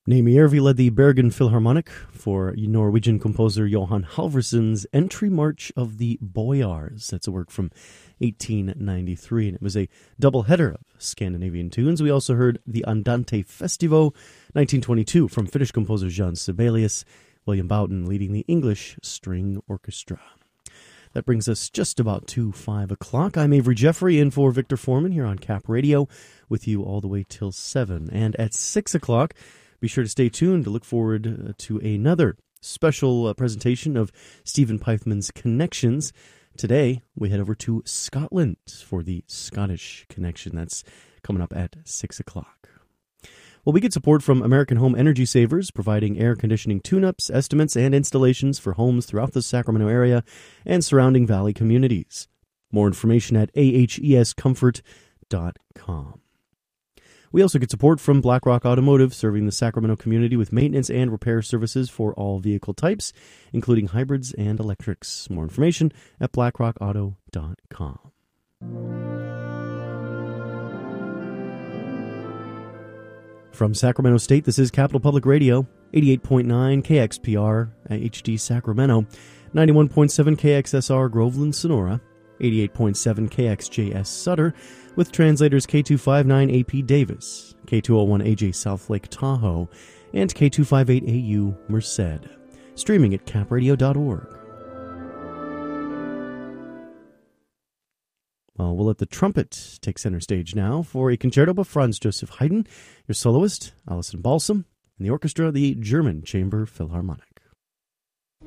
Nemi Järvi led the Bergen Philharmonic for Norwegian composer Johan Halvorson's Entry March of the Boyars. That's a work from 1893, and it was a double-header of Scandinavian tunes. We also heard the Andante Festivo, 1922, from Finnish composer Jan Sibelius, William Boughton leading the English String Orchestra. That brings us just about to 5 o'clock. I'm Avery Jeffrey, in for Victor Foreman here on Cap Radio, with you all the way till 7. And at 6 o'clock, be sure to stay tuned to look forward to another special presentation of Stephen Pythman's Connections. Today, we head over to Scotland for the Scottish Connection. That's coming up at 6 o'clock. Well, we get support from American Home Energy Savers, providing air conditioning tune-ups, estimates, and installations for homes throughout the Sacramento area and surrounding valley communities. More information at ahescomfort.com. We also get support from BlackRock Automotive, serving the Sacramento community with maintenance and repair services for all vehicle types, including hybrids and electrics. More information at blackrockauto.com. From Sacramento State, this is Capital Public Radio, 88.9 KXPR HD Sacramento, 91.7 KXSR Groveland, Sonora, 88.7 KXJS Sutter, with translators K259AP Davis, K201AJ South Lake Tahoe, and K258AU Merced. Streaming at capradio.org. Well, we'll let the trumpet take center stage now for a concerto by Franz Joseph Haydn, your soloist, Alison Balsam, and the orchestra, the German Chamber Philharmonic.